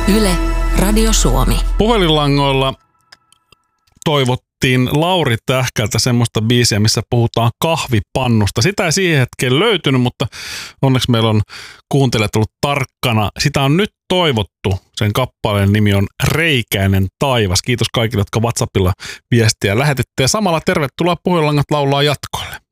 Yle, Radio Suomi. Puhelinlangoilla toivottiin Lauri Tähkältä semmoista biisiä, missä puhutaan kahvipannusta. Sitä ei siihen hetkeen löytynyt, mutta onneksi meillä on kuuntelijat ollut tarkkana. Sitä on nyt toivottu. Sen kappaleen nimi on Reikäinen taivas. Kiitos kaikille, jotka WhatsAppilla viestiä lähetitte. Ja samalla tervetuloa Puhelinlangat laulaa jatkoille.